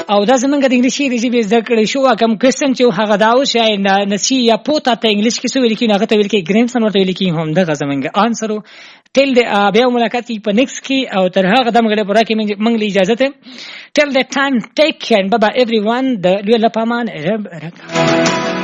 او دا زمونږ د انګلیسي د ژبې زده کړې شو کوم کوېسچن چې هغه دا اوس نسی یا پوتا ته انګلیش کې څه ویل کېږي هغه ته ویل کېږي ګرینسن ورته ویل کېږي هم دغه زمونږ آنسر ټل بیا ملاقات کېږي په نیکسټ کې او تر هغه دمه غلی پوره کې موږ له اجازه ته ټل د ټایم ټیک کین بابا ایوری ون د لوی له پامان